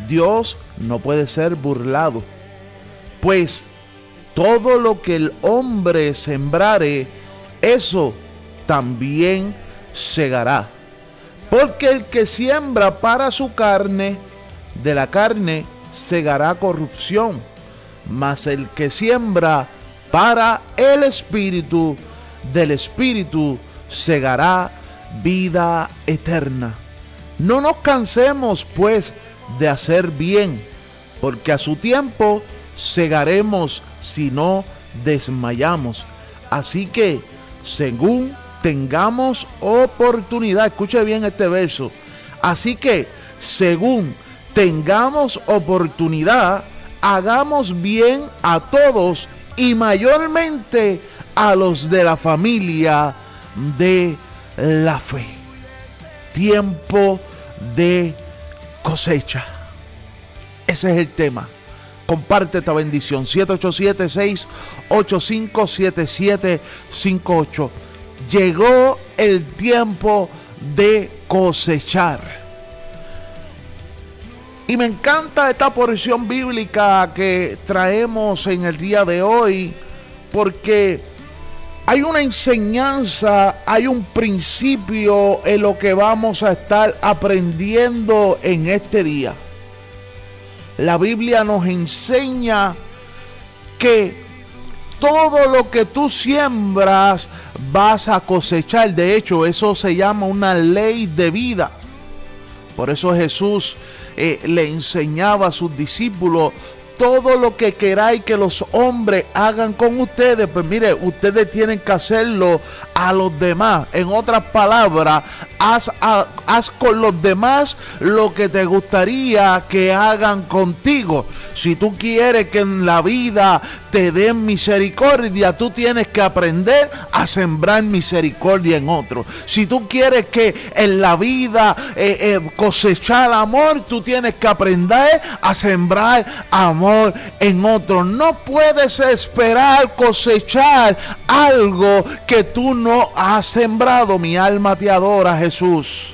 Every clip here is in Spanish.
Dios no puede ser burlado, pues todo lo que el hombre sembrare, eso también segará. Porque el que siembra para su carne, de la carne segará corrupción, mas el que siembra para el Espíritu, del Espíritu segará vida eterna. No nos cansemos, pues, de hacer bien, porque a su tiempo segaremos si no desmayamos. Así que, según tengamos oportunidad, escuche bien este verso, así que, según tengamos oportunidad, hagamos bien a todos y mayormente a los de la familia de la fe. Tiempo de cosecha. Ese es el tema. Comparte esta bendición. 787-685-7758. Llegó el tiempo de cosechar. Y me encanta esta porción bíblica que traemos en el día de hoy, porque hay una enseñanza, hay un principio en lo que vamos a estar aprendiendo en este día. La Biblia nos enseña que todo lo que tú siembras vas a cosechar. De hecho, eso se llama una ley de vida. Por eso Jesús le enseñaba a sus discípulos: todo lo que queráis que los hombres hagan con ustedes, pues mire, ustedes tienen que hacerlo a los demás. En otras palabras, haz con los demás lo que te gustaría que hagan contigo. Si tú quieres que en la vida te den misericordia, tú tienes que aprender a sembrar misericordia en otros. Si tú quieres que en la vida cosechar amor, tú tienes que aprender a sembrar amor en otros. No puedes esperar cosechar algo que tú no has sembrado. Mi alma te adora, Jesús.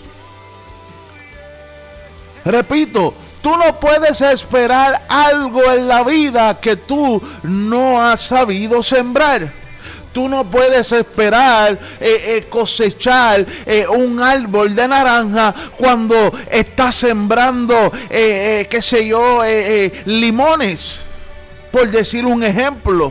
Repito, tú no puedes esperar algo en la vida que tú no has sabido sembrar. Tú no puedes esperar cosechar un árbol de naranja cuando estás sembrando, limones, por decir un ejemplo.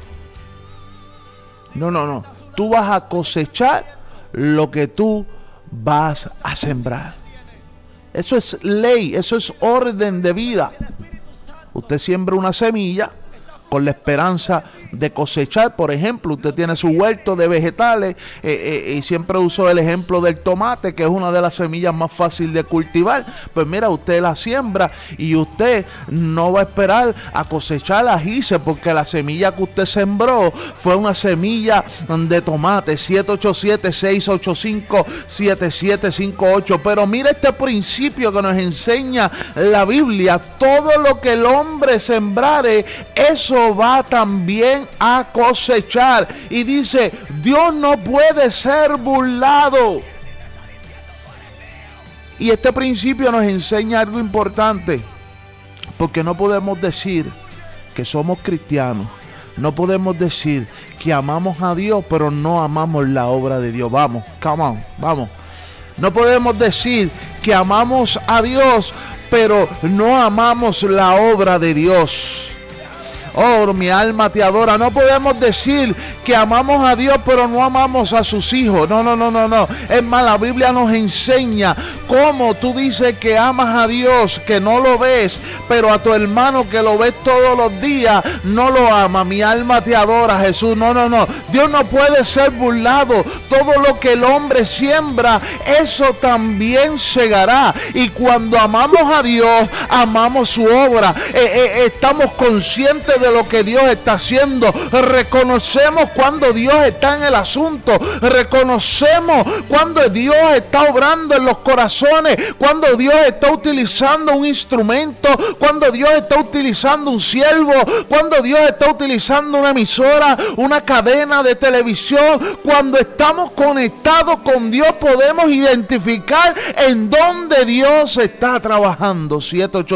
No. Tú vas a cosechar lo que tú vas a sembrar. Eso es ley, eso es orden de vida. Usted siembra una semilla con la esperanza de cosechar. Por ejemplo, usted tiene su huerto de vegetales y siempre uso el ejemplo del tomate, que es una de las semillas más fáciles de cultivar. Pues mira, usted la siembra y usted no va a esperar a cosechar ajíes, porque la semilla que usted sembró fue una semilla de tomate. 787-685-7758. Pero mira este principio que nos enseña la Biblia: todo lo que el hombre sembrare, eso va también a cosechar. Y dice: Dios no puede ser burlado. Y este principio nos enseña algo importante, porque no podemos decir que somos cristianos, no podemos decir que amamos a Dios, pero no amamos la obra de Dios. Vamos. No podemos decir que amamos a Dios, pero no amamos la obra de Dios. Oh, mi alma te adora. No podemos decir que amamos a Dios, pero no amamos a sus hijos. No. Es más, la Biblia nos enseña cómo tú dices que amas a Dios, que no lo ves, pero a tu hermano que lo ves todos los días, no lo ama. Mi alma te adora, Jesús. No. Dios no puede ser burlado. Todo lo que el hombre siembra, eso también segará. Y cuando amamos a Dios, amamos su obra. Estamos conscientes de lo que Dios está haciendo. Reconocemos cuando Dios está en el asunto. Reconocemos cuando Dios está obrando en los corazones, cuando Dios está utilizando un instrumento, cuando Dios está utilizando un siervo, cuando Dios está utilizando una emisora, una cadena de televisión. Cuando estamos conectados con Dios, podemos identificar en dónde Dios está trabajando. 787